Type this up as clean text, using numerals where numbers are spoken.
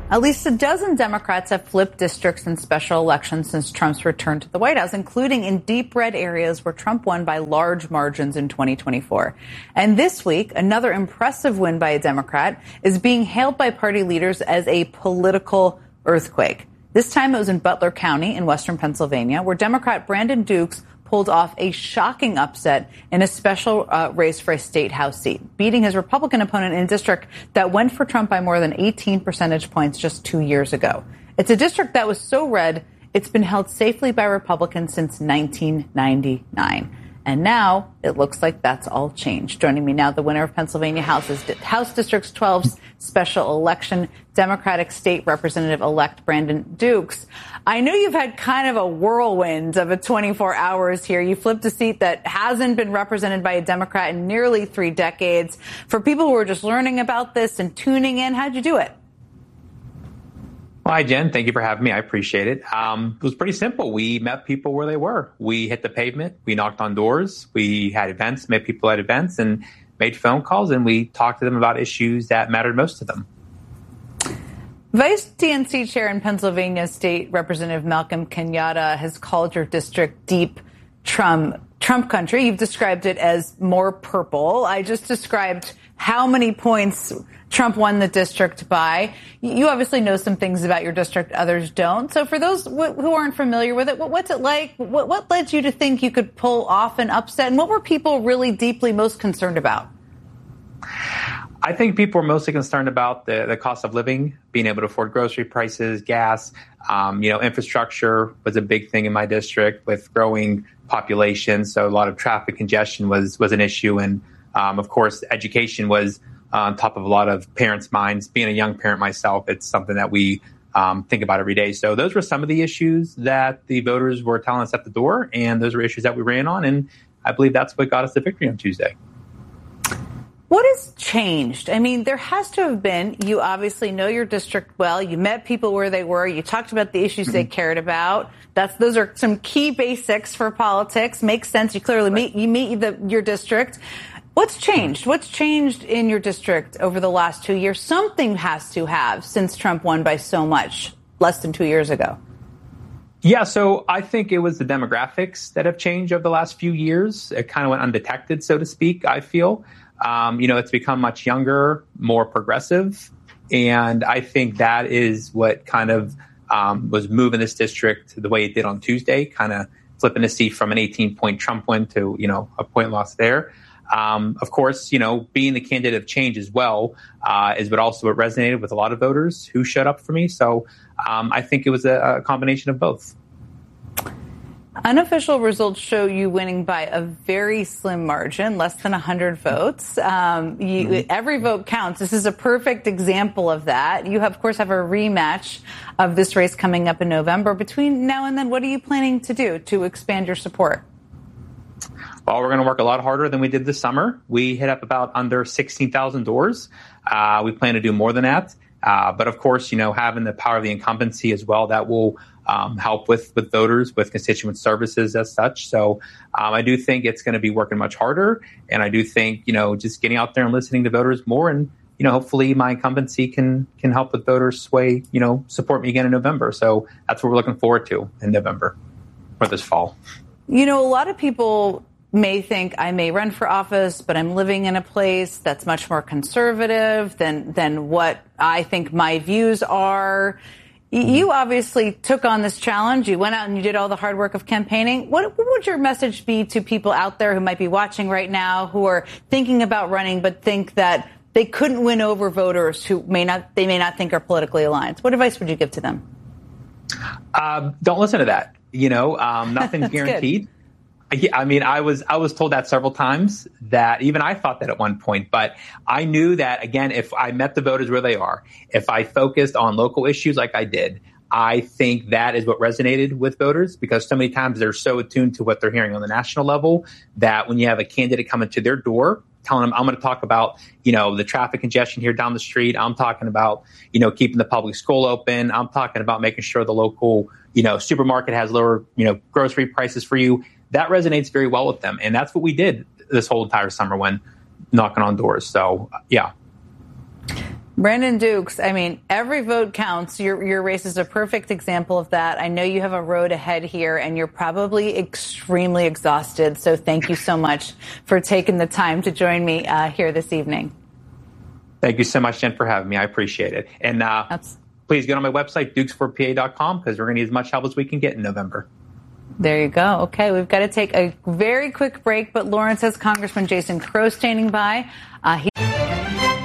At least a dozen Democrats have flipped districts in special elections since Trump's return to the White House, including in deep red areas where Trump won by large margins in 2024. And this week, another impressive win by a Democrat is being hailed by party leaders as a political earthquake. This time it was in Butler County in western Pennsylvania, where Democrat Brandon Dukes pulled off a shocking upset in a special race for a state House seat, beating his Republican opponent in a district that went for Trump by more than 18 percentage points just 2 years ago. It's a district that was so red, it's been held safely by Republicans since 1999. And now it looks like that's all changed. Joining me now, the winner of Pennsylvania House District 12's special election, Democratic State Representative-elect Brandon Dukes. I know you've had kind of a whirlwind of a 24 hours here. You flipped a seat that hasn't been represented by a Democrat in nearly 3 decades. For people who are just learning about this and tuning in, how'd you do it? Well, hi, Jen. Thank you for having me. I appreciate it. It was pretty simple. We met people where they were. We hit the pavement. We knocked on doors. We had events, met people at events, and made phone calls, and we talked to them about issues that mattered most to them. Vice DNC Chair in Pennsylvania State Representative Malcolm Kenyatta has called your district deep Trump country. You've described it as more purple. I just described how many points Trump won the district by. You obviously know some things about your district others don't. So for those who aren't familiar with it, what's it like? What led you to think you could pull off an upset? And what were people really deeply most concerned about? I think people were mostly concerned about the cost of living, being able to afford grocery prices, gas. Infrastructure was a big thing in my district with growing population. So a lot of traffic congestion was an issue. And of course, education was on top of a lot of parents' minds. Being a young parent myself, it's something that we think about every day. So those were some of the issues that the voters were telling us at the door, and those were issues that we ran on. And I believe that's what got us the victory on Tuesday. What has changed? I mean, there has to have been. You obviously know your district well. You met people where they were. You talked about the issues they cared about. Those are some key basics for politics. Makes sense. You clearly meet your district. What's changed? What's changed in your district over the last 2 years? Something has to have since Trump won by so much less than 2 years ago. Yeah, so I think it was the demographics that have changed over the last few years. It kind of went undetected, so to speak, I feel. It's become much younger, more progressive. And I think that is what kind of was moving this district the way it did on Tuesday, kind of flipping the seat from an 18-point Trump win to, a point loss there. Of course, being the candidate of change as well is what resonated with a lot of voters who showed up for me. So I think it was a combination of both. Unofficial results show you winning by a very slim margin, less than 100 votes. Every vote counts. This is a perfect example of that. You, of course, have a rematch of this race coming up in November. Between now and then, what are you planning to do to expand your support? Well, we're going to work a lot harder than we did this summer. We hit up about under 16,000 doors. We plan to do more than that. But of course, having the power of the incumbency as well, that will help with voters, with constituent services as such. So I do think it's going to be working much harder. And I do think, just getting out there and listening to voters more. And, hopefully my incumbency can help with voters sway, support me again in November. So that's what we're looking forward to in November or this fall. A lot of people may think I may run for office, but I'm living in a place that's much more conservative than what I think my views are. You obviously took on this challenge. You went out and you did all the hard work of campaigning. What would your message be to people out there who might be watching right now, who are thinking about running, but think that they couldn't win over voters who may not think are politically aligned? What advice would you give to them? Don't listen to that. Nothing's guaranteed. Good. Yeah, I mean, I was told that several times, that even I thought that at one point, but I knew that, again, if I met the voters where they are, if I focused on local issues like I did, I think that is what resonated with voters, because so many times they're so attuned to what they're hearing on the national level that when you have a candidate coming to their door telling them, I'm going to talk about, the traffic congestion here down the street. I'm talking about, keeping the public school open. I'm talking about making sure the local, supermarket has lower, grocery prices for you. That resonates very well with them. And that's what we did this whole entire summer when knocking on doors. So, yeah. Brandon Dukes, I mean, every vote counts. Your race is a perfect example of that. I know you have a road ahead here, and you're probably extremely exhausted. So thank you so much for taking the time to join me here this evening. Thank you so much, Jen, for having me. I appreciate it. And please get on my website, dukesforpa.com, because we're going to need as much help as we can get in November. There you go. Okay, we've got to take a very quick break, but Lawrence has Congressman Jason Crow standing by.